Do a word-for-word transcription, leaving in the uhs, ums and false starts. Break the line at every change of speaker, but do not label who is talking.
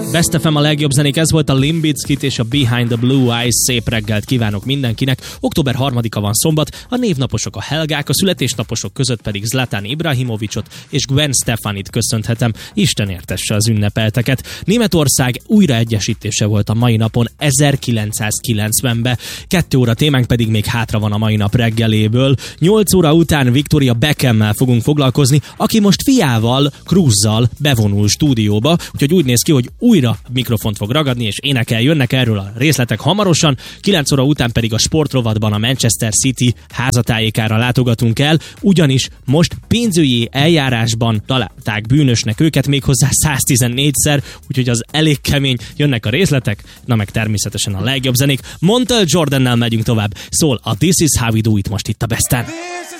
Best ef em a legjobb zenék, ez volt a Limp Bizkit és a Behind the Blue Eyes. Szép reggelt kívánok mindenkinek. október harmadika van szombat, a névnaposok a Helgák, a születésnaposok között pedig Zlatan Ibrahimovicsot és Gwen Stefanit köszönhetem. Isten értesse az ünnepelteket. Németország újraegyesítése volt a mai napon ezerkilencszázkilencvenben. Kettő óra témánk pedig még hátra van a mai nap reggeléből. Nyolc óra után Victoria Beckham-mel fogunk foglalkozni, aki most fiával, Cruzzal bevonul stúdióba, úgyhogy úgy néz ki, hogy újra mikrofont fog ragadni, és énekel, jönnek erről a részletek hamarosan. kilenc óra után pedig a sportrovatban a Manchester City házatájékára látogatunk el, ugyanis most pénzügyi eljárásban találták bűnösnek őket, méghozzá száztizennégyszer, úgyhogy az elég kemény, jönnek a részletek, na meg természetesen a legjobb zenék. Montel Jordannel megyünk tovább, szól a This Is How We Do It most itt a Besten.